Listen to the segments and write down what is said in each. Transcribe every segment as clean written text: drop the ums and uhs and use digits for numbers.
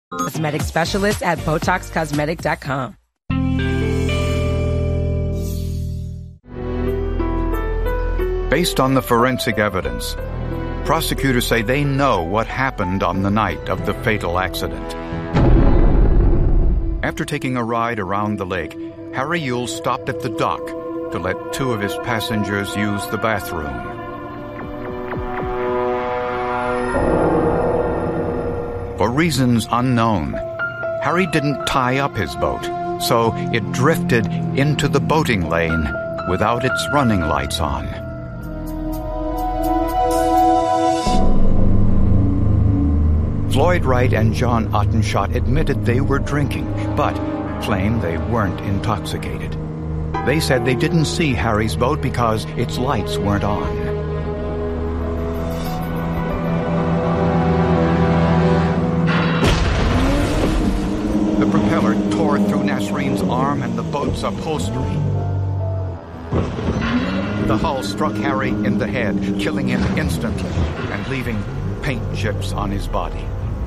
Cosmetic specialist at BotoxCosmetic.com. Based on the forensic evidence, prosecutors say they know what happened on the night of the fatal accident. After taking a ride around the lake, Harry Yule stopped at the dock to let two of his passengers use the bathroom. For reasons unknown, Harry didn't tie up his boat, so it drifted into the boating lane without its running lights on. Floyd Wright and John Ottenshott admitted they were drinking, but claimed they weren't intoxicated. They said they didn't see Harry's boat because its lights weren't on. The propeller tore through Nasreen's arm and the boat's upholstery. The hull struck Harry in the head, killing him instantly and leaving paint chips on his body.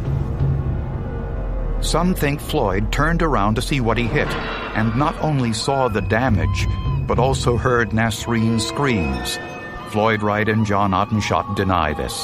Some think Floyd turned around to see what he hit, and not only saw the damage, but also heard Nasreen's screams. Floyd Wright and John Ottenshott deny this.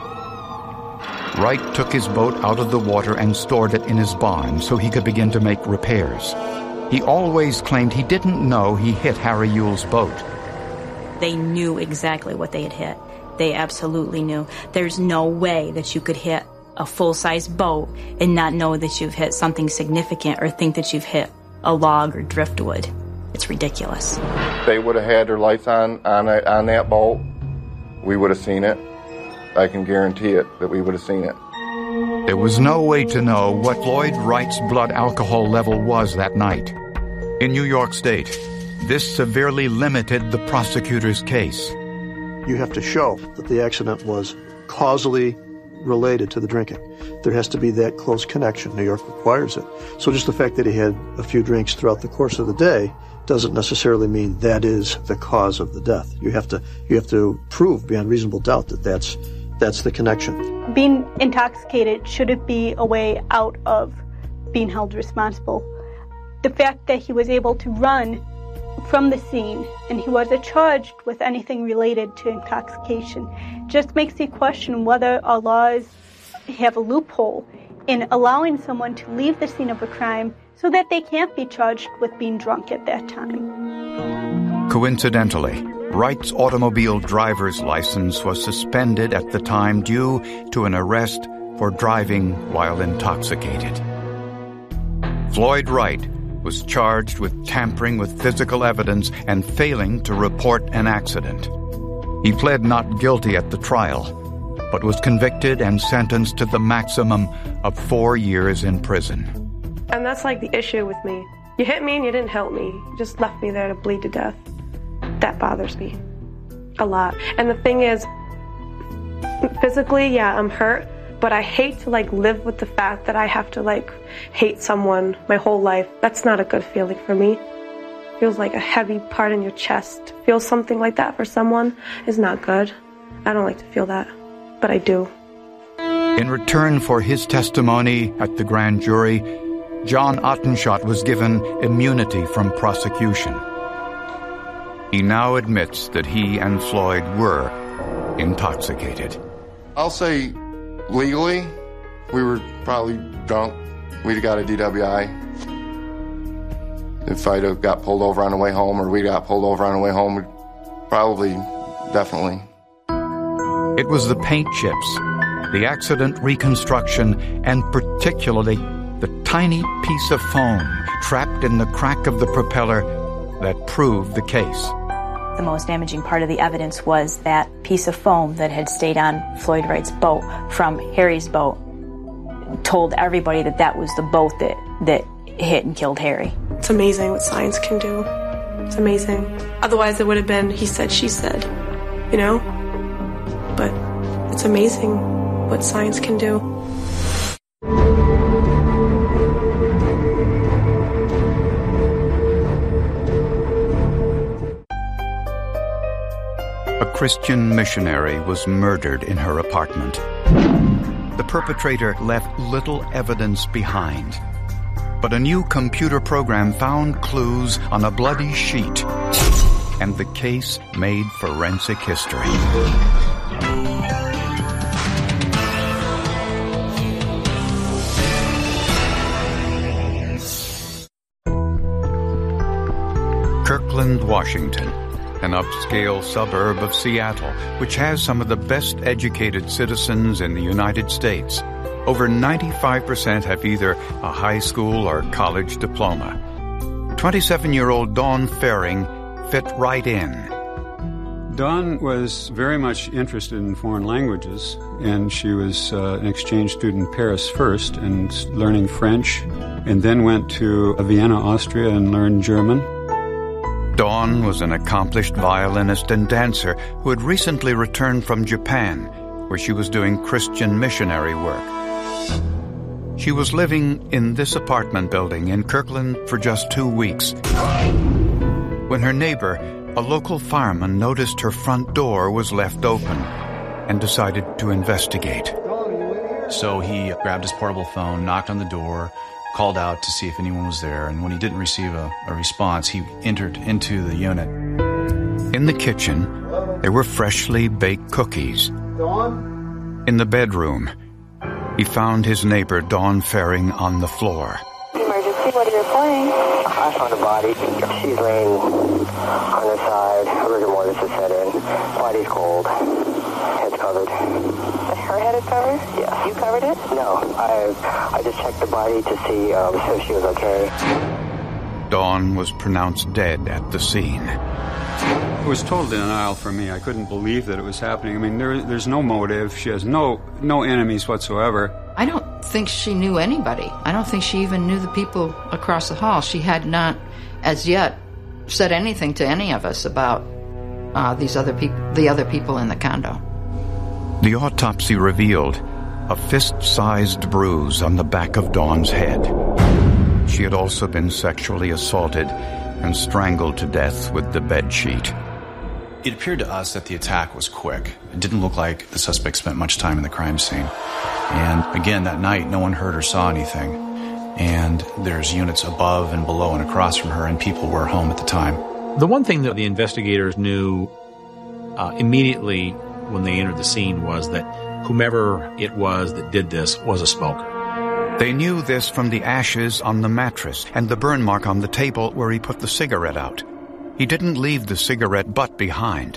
Wright took his boat out of the water and stored it in his barn so he could begin to make repairs. He always claimed he didn't know he hit Harry Yule's boat. They knew exactly what they had hit. They absolutely knew. There's no way that you could hit a full-size boat and not know that you've hit something significant or think that you've hit a log or driftwood. It's ridiculous. They would have had their lights on that boat. We would have seen it. I can guarantee it that we would have seen it. There was no way to know what Floyd Wright's blood alcohol level was that night. In New York State, this severely limited the prosecutor's case. You have to show that the accident was causally related to the drinking. There has to be that close connection. New York requires it. So just the fact that he had a few drinks throughout the course of the day doesn't necessarily mean that is the cause of the death. You have to prove beyond reasonable doubt that that's the connection. Being intoxicated shouldn't be a way out of being held responsible. The fact that he was able to run from the scene and he wasn't charged with anything related to intoxication just makes you question whether our laws have a loophole in allowing someone to leave the scene of a crime so that they can't be charged with being drunk at that time. Coincidentally, Wright's automobile driver's license was suspended at the time due to an arrest for driving while intoxicated. Floyd Wright was charged with tampering with physical evidence and failing to report an accident. He pled not guilty at the trial, but was convicted and sentenced to the maximum of 4 years in prison. And that's like the issue with me. You hit me and you didn't help me. You just left me there to bleed to death. That bothers me a lot. And the thing is, physically, yeah, I'm hurt, but I hate to live with the fact that I have to hate someone my whole life. That's not a good feeling for me. Feels like a heavy part in your chest. Feel something like that for someone is not good. I don't like to feel that, but I do. In return for his testimony at the grand jury, John Ottenshott was given immunity from prosecution. He now admits that he and Floyd were intoxicated. I'll say legally, we were probably drunk. We'd have got a DWI. If I'd have got pulled over on the way home or we got pulled over on the way home, we'd probably, definitely. It was the paint chips, the accident reconstruction, and particularly the tiny piece of foam trapped in the crack of the propeller that proved the case. The most damaging part of the evidence was that piece of foam that had stayed on Floyd Wright's boat from Harry's boat. Told everybody that that was the boat that hit and killed Harry. It's amazing what science can do. It's amazing. Otherwise it would have been he said, she said, you know? But it's amazing what science can do. A Christian missionary was murdered in her apartment. the perpetrator left little evidence behind. But a new computer program found clues on a bloody sheet, and the case made forensic history. Kirkland, Washington, an upscale suburb of Seattle, which has some of the best educated citizens in the United States. Over 95% have either a high school or college diploma. 27-year-old Dawn Fehring fit right in. Dawn was very much interested in foreign languages, and she was an exchange student in Paris first and learning French, and then went to Vienna, Austria, and learned German. Dawn was an accomplished violinist and dancer who had recently returned from Japan, where she was doing Christian missionary work. She was living in this apartment building in Kirkland for just 2 weeks when her neighbor, a local fireman, noticed her front door was left open and decided to investigate. So he grabbed his portable phone, knocked on the door, called out to see if anyone was there, and when he didn't receive a response, he entered into the unit. In the kitchen, there were freshly baked cookies. In the bedroom, he found his neighbor, Dawn Fehring, on the floor. Emergency, what are you reporting? I found a body. She's laying on her side. Rigor mortis has set in. Body's cold. Head's covered. Her head is covered? Yeah. You covered it? No. I just checked the body to see if she was okay. Dawn was pronounced dead at the scene. It was total denial for me. I couldn't believe that it was happening. I mean, there's no motive. She has no enemies whatsoever. I don't think she knew anybody. I don't think she even knew the people across the hall. She had not, as yet, said anything to any of us about the other people in the condo. The autopsy revealed a fist-sized bruise on the back of Dawn's head. She had also been sexually assaulted and strangled to death with the bedsheet. It appeared to us that the attack was quick. It didn't look like the suspect spent much time in the crime scene. And again, that night, no one heard or saw anything. And there's units above and below and across from her, and people were home at the time. The one thing that the investigators knew immediately when they entered the scene was that whomever it was that did this was a smoker. They knew this from the ashes on the mattress and the burn mark on the table where he put the cigarette out. He didn't leave the cigarette butt behind.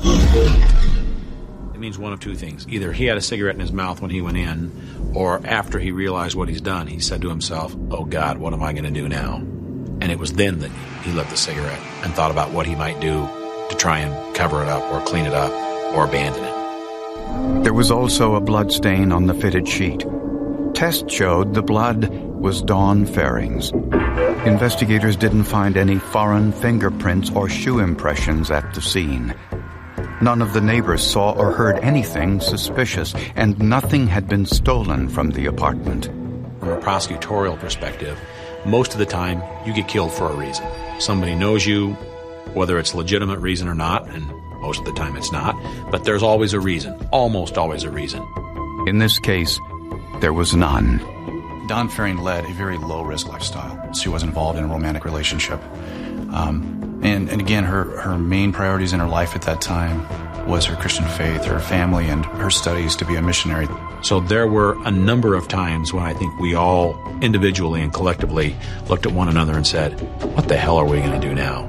It means one of two things. Either he had a cigarette in his mouth when he went in, or after he realized what he's done, he said to himself, "Oh God, what am I going to do now?" And it was then that he lit the cigarette and thought about what he might do to try and cover it up or clean it up or abandon it. There was also a blood stain on the fitted sheet. Tests showed the blood was Dawn Fehring's. Investigators didn't find any foreign fingerprints or shoe impressions at the scene. None of the neighbors saw or heard anything suspicious, and nothing had been stolen from the apartment. From a prosecutorial perspective, most of the time you get killed for a reason. Somebody knows you, whether it's a legitimate reason or not, and most of the time it's not, but there's always a reason, almost always a reason. In this case, there was none. Dawn Fehring led a very low-risk lifestyle. She was involved in a romantic relationship. And again, her main priorities in her life at that time was her Christian faith, her family, and her studies to be a missionary. So there were a number of times when I think we all individually and collectively looked at one another and said, what the hell are we going to do now?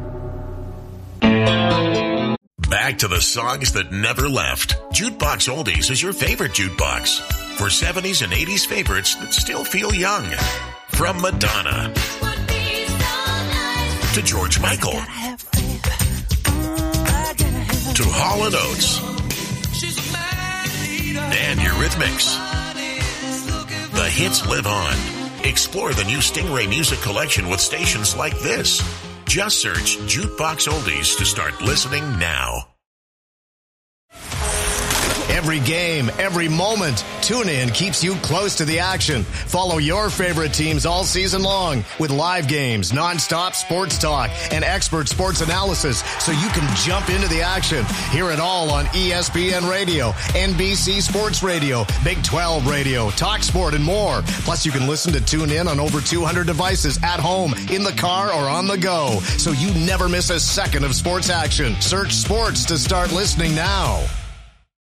Back to the songs that never left. Jukebox Oldies is your favorite jukebox. For 70s and 80s favorites that still feel young. From Madonna to George Michael to Hall & Oates and Eurythmics. The hits live on. Explore the new Stingray Music Collection with stations like this. Just search Jukebox Oldies to start listening now. Every game, every moment, TuneIn keeps you close to the action. Follow your favorite teams all season long with live games, nonstop sports talk, and expert sports analysis so you can jump into the action. Hear it all on ESPN Radio, NBC Sports Radio, Big 12 Radio, TalkSport, and more. Plus, you can listen to TuneIn on over 200 devices at home, in the car, or on the go, so you never miss a second of sports action. Search sports to start listening now.